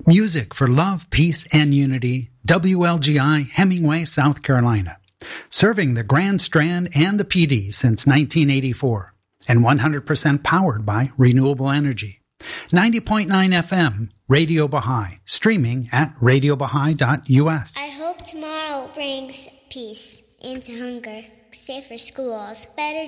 Music for love, peace, and unity. WLGI, Hemingway, South Carolina. Serving the Grand Strand and the PD since 1984. And 100% powered by renewable energy. 90.9 FM, Radio Baha'i. Streaming at radiobaha'i.us. I hope tomorrow brings peace into hunger, safer schools, better